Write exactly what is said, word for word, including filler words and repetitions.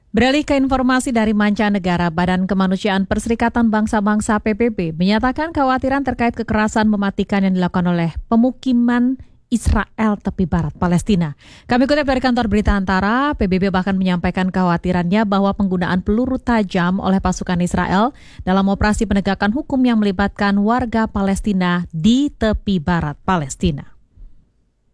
Beralih ke informasi dari mancanegara, Badan Kemanusiaan Perserikatan Bangsa-Bangsa P B B menyatakan kekhawatiran terkait kekerasan mematikan yang dilakukan oleh pemukiman Israel tepi barat Palestina. Kami kutip dari kantor berita Antara, P B B bahkan menyampaikan kekhawatirannya bahwa penggunaan peluru tajam oleh pasukan Israel dalam operasi penegakan hukum yang melibatkan warga Palestina di tepi barat Palestina.